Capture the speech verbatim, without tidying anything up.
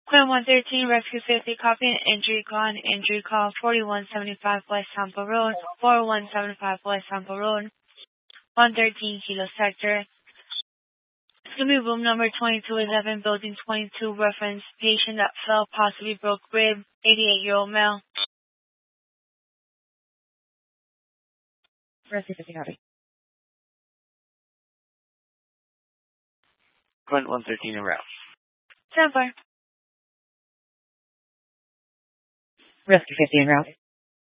Quinn one thirteen, Rescue Safety Copy, Injury Gone, Injury Call, forty-one seventy-five West Tampa Road, forty-one seventy-five West Tampa Road, one thirteen Kilo Sector. It's going to be room number twenty-two eleven, building twenty-two, reference patient that fell, possibly broke rib, eighty-eight-year-old male. Rescue Safety Copy. Quinn one thirteen en route. Stand by. Rescue fifty en route.